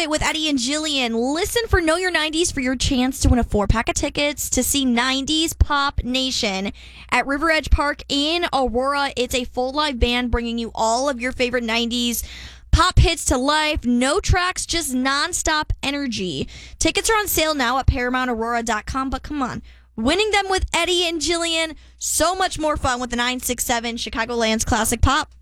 tonight with Eddie and Jillian. Listen for Know Your 90s for your chance to win a 4-pack of tickets to see 90s Pop Nation at River Edge Park in Aurora. It's a full live band bringing you all of your favorite 90s pop hits to life. No tracks, just nonstop energy. Tickets are on sale now at ParamountAurora.com, but come on. Winning them with Eddie and Jillian, so much more fun with the 967 Chicagoland's Classic Pop.